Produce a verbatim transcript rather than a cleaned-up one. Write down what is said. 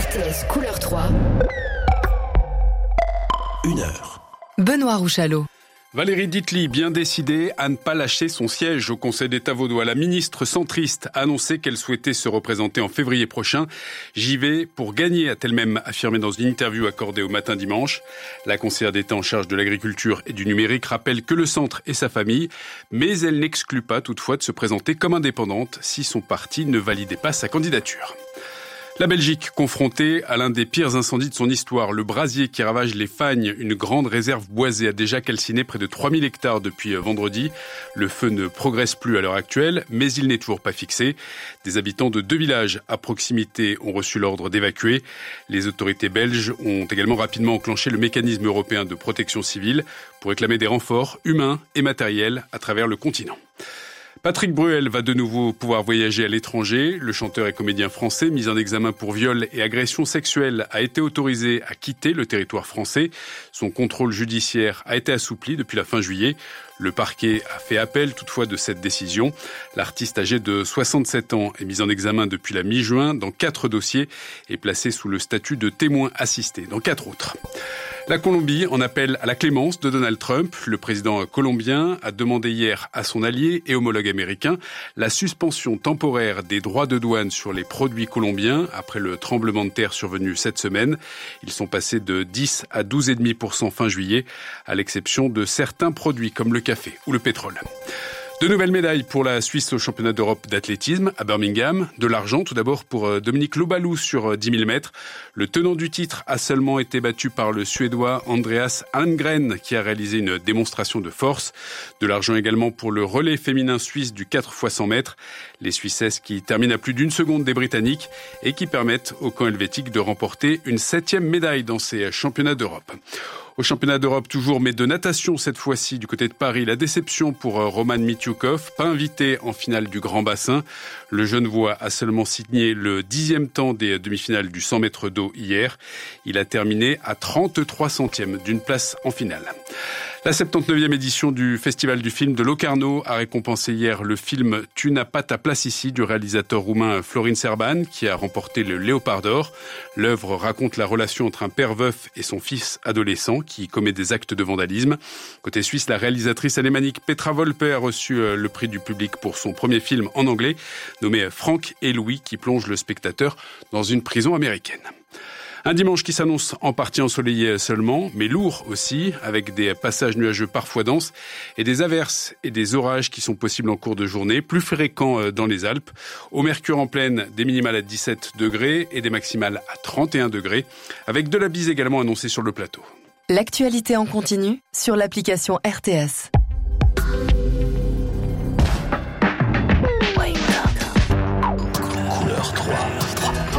R T S Couleur trois. Une heure. Benoît Rouchalot. Valérie Dietly, bien décidée à ne pas lâcher son siège au Conseil d'État vaudois. La ministre centriste a annoncé qu'elle souhaitait se représenter en février prochain. J'y vais pour gagner, a-t-elle même affirmé dans une interview accordée au Matin Dimanche. La conseillère d'État en charge de l'agriculture et du numérique rappelle que le centre est sa famille, mais elle n'exclut pas toutefois de se présenter comme indépendante si son parti ne validait pas sa candidature. La Belgique, confrontée à l'un des pires incendies de son histoire, le brasier qui ravage les Fagnes, une grande réserve boisée, a déjà calciné près de trois mille hectares depuis vendredi. Le feu ne progresse plus à l'heure actuelle, mais il n'est toujours pas fixé. Des habitants de deux villages à proximité ont reçu l'ordre d'évacuer. Les autorités belges ont également rapidement enclenché le mécanisme européen de protection civile pour réclamer des renforts humains et matériels à travers le continent. Patrick Bruel va de nouveau pouvoir voyager à l'étranger. Le chanteur et comédien français, mis en examen pour viol et agression sexuelle, a été autorisé à quitter le territoire français. Son contrôle judiciaire a été assoupli depuis la fin juillet. Le parquet a fait appel toutefois de cette décision. L'artiste âgé de soixante-sept ans est mis en examen depuis la mi-juin dans quatre dossiers et placé sous le statut de témoin assisté dans quatre autres. La Colombie en appelle à la clémence de Donald Trump. Le président colombien a demandé hier à son allié et homologue américain la suspension temporaire des droits de douane sur les produits colombiens après le tremblement de terre survenu cette semaine. Ils sont passés de dix à douze virgule cinq pour cent fin juillet, à l'exception de certains produits comme le café ou le pétrole. De nouvelles médailles pour la Suisse au championnat d'Europe d'athlétisme à Birmingham. De l'argent tout d'abord pour Dominique Lobalou sur dix mille mètres. Le tenant du titre a seulement été battu par le Suédois Andreas Almgren qui a réalisé une démonstration de force. De l'argent également pour le relais féminin suisse du quatre fois cent mètres. Les Suissesses qui terminent à plus d'une seconde des Britanniques et qui permettent au camp helvétique de remporter une septième médaille dans ces championnats d'Europe. Au championnat d'Europe toujours, mais de natation cette fois-ci du côté de Paris. La déception pour Roman Mityoukov, pas invité en finale du Grand Bassin. Le Genevois a seulement signé le dixième temps des demi-finales du cent mètres d'eau hier. Il a terminé à trente-trois centièmes d'une place en finale. La soixante-dix-neuvième édition du Festival du film de Locarno a récompensé hier le film « Tu n'as pas ta place ici » du réalisateur roumain Florin Serban qui a remporté le Léopard d'or. L'œuvre raconte la relation entre un père veuf et son fils adolescent qui commet des actes de vandalisme. Côté suisse, la réalisatrice alémanique Petra Volpe a reçu le prix du public pour son premier film en anglais nommé Franck et Louis qui plonge le spectateur dans une prison américaine. Un dimanche qui s'annonce en partie ensoleillé seulement, mais lourd aussi, avec des passages nuageux parfois denses et des averses et des orages qui sont possibles en cours de journée, plus fréquents dans les Alpes. Au mercure en pleine, des minimales à dix-sept degrés et des maximales à trente et un degrés, avec de la bise également annoncée sur le plateau. L'actualité en continu sur l'application R T S.